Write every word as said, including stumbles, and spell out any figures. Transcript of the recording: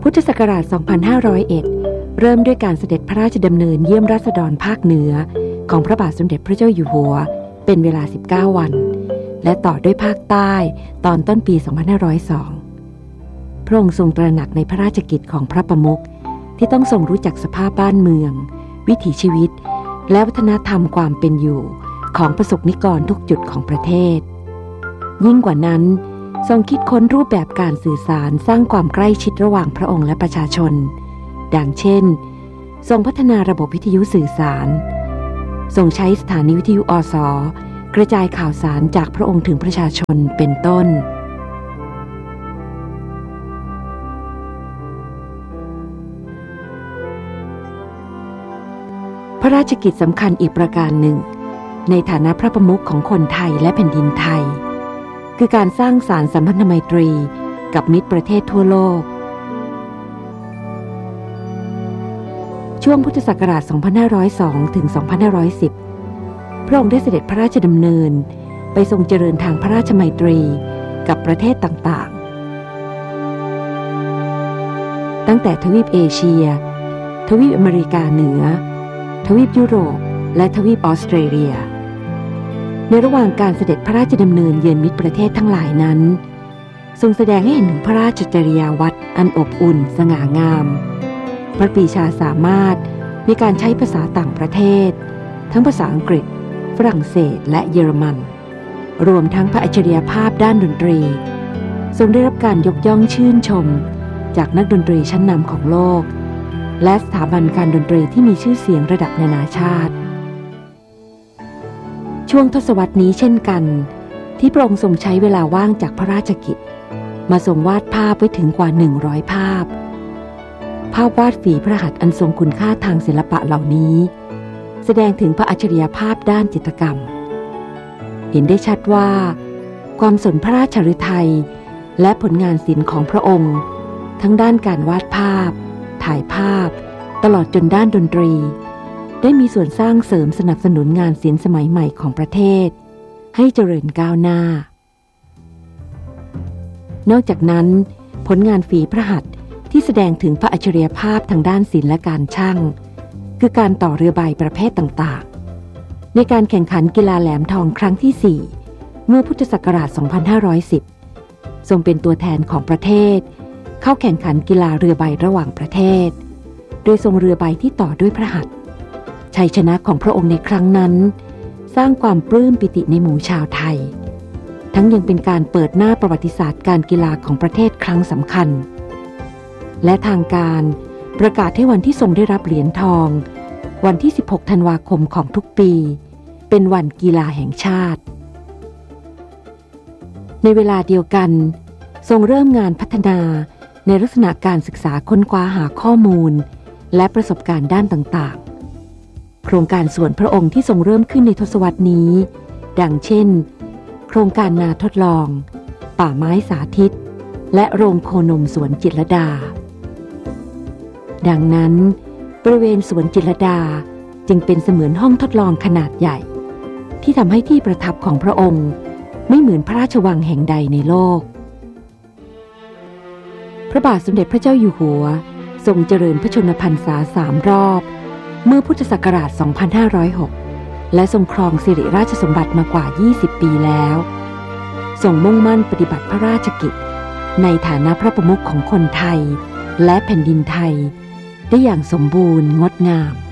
พุทธศักราช สองพันห้าร้อยเอ็ด เริ่มด้วยการเสด็จพระราชดำเนินเยี่ยมราษฎรภาคเหนือของพระบาทสมเด็จพระเจ้าอยู่หัวเป็นเวลา สิบเก้า วันและต่อด้วยภาคใต้ตอนต้นปี สองพันห้าร้อยสอง พระองค์ทรงตระหนักในพระราชกิจของพระประมุขที่ต้องทรงรู้จักสภาพบ้านเมืองวิถีชีวิตและวัฒนธรรมความเป็นอยู่ของประสบนิกรทุกจุดของประเทศยิ่งกว่านั้นทรงคิดค้นรูปแบบการสื่อสารสร้างความใกล้ชิดระหว่างพระองค์และประชาชนดังเช่นทรงพัฒนาระบบวิทยุสื่อสารทรงใช้สถานีวิทยุอส.กระจายข่าวสารจากพระองค์ถึงประชาชนเป็นต้นพระราชกิจสำคัญอีกประการหนึ่งในฐานะพระประมุขของคนไทยและแผ่นดินไทยคือการสร้างสานสัมพันธไมตรีกับมิตรประเทศทั่วโลกช่วงพุทธศักราช สองพันห้าร้อยสอง ถึง สองพันห้าร้อยสิบ พระองค์ได้เสด็จพระราชดำเนินไปทรงเจริญทางพระราชไมตรีกับประเทศต่างๆตั้งแต่ทวีปเอเชียทวีปอเมริกาเหนือทวีปยุโรปและทวีปออสเตรเลียในระหว่างการเสด็จพระราชดำเนินเยือนมิตรประเทศทั้งหลายนั้นทรงแสดงให้เห็นถึงพระราชจริยาวัดอันอบอุ่นสง่างามพระปรีชาสามารถในการใช้ภาษาต่างประเทศทั้งภาษาอังกฤษฝรั่งเศสและเยอรมันรวมทั้งพระอัจฉริยภาพด้านดนตรีทรงได้รับการยกย่องชื่นชมจากนักดนตรีชั้นนำของโลกและสถาบันการดนตรีที่มีชื่อเสียงระดับนานาชาติช่วงทศวรรษนี้เช่นกันที่พระองค์ทรงใช้เวลาว่างจากพระราชกิจมาทรงวาดภาพไว้ถึงกว่าหนึ่งร้อยภาพภาพวาดฝีพระหัตถ์อันทรงคุณค่าทางศิลปะเหล่านี้แสดงถึงพระอัจฉริยภาพด้านจิตรกรรมเห็นได้ชัดว่าความสนพระราชฤทัยและผลงานศิลป์ของพระองค์ทั้งด้านการวาดภาพถ่ายภาพตลอดจนด้านดนตรีได้มีส่วนสร้างเสริมสนับสนุนงานศิลป์สมัยใหม่ของประเทศให้เจริญก้าวหน้านอกจากนั้นผลงานฝีพระหัตถ์ที่แสดงถึงพระอัจฉริยภาพทางด้านศิลป์และการช่างคือการต่อเรือใบประเภทต่างๆในการแข่งขันกีฬาแหลมทองครั้งที่สี่เมื่อพุทธศักราช สองพันห้าร้อยสิบ ทรงเป็นตัวแทนของประเทศเข้าแข่งขันกีฬาเรือใบระหว่างประเทศโดยทรงเรือใบที่ต่อด้วยพระหัตถ์ชัยชนะของพระองค์ในครั้งนั้นสร้างความปลื้มปิติในหมู่ชาวไทยทั้งยังเป็นการเปิดหน้าประวัติศาสตร์การกีฬาของประเทศครั้งสำคัญและทางการประกาศให้วันที่ทรงได้รับเหรียญทองวันที่สิบหกธันวาคมของทุกปีเป็นวันกีฬาแห่งชาติในเวลาเดียวกันทรงเริ่มงานพัฒนาในลักษณะการศึกษาค้นคว้าหาข้อมูลและประสบการณ์ด้านต่างๆโครงการส่วนพระองค์ที่ทรงเริ่มขึ้นในทศวรรษนี้ดังเช่นโครงการนาทดลองป่าไม้สาธิตและโรงโคนมสวนจิตรลดาดังนั้นบริเวณสวนจิตรลดาจึงเป็นเสมือนห้องทดลองขนาดใหญ่ที่ทำให้ที่ประทับของพระองค์ไม่เหมือนพระราชวังแห่งใดในโลกพระบาทสมเด็จพระเจ้าอยู่หัวทรงเจริญพระชนมพรรษาสามรอบเมื่อพุทธศักราช สองพันห้าร้อยหก และทรงครองสิริราชสมบัติมากว่า ยี่สิบ ปีแล้วทรงมุ่งมั่นปฏิบัติพระราชกิจในฐานะพระประมุขของคนไทยและแผ่นดินไทยได้อย่างสมบูรณ์งดงาม